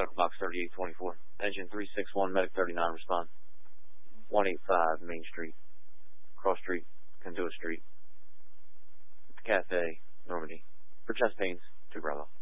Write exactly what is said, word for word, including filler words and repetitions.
medical box thirty-eight twenty-four. Engine three six one, medic thirty-nine, respond. one eighty-five Main Street, Cross Street, Conduit Street. Cafe, Normandy. For chest pains, two Bravo.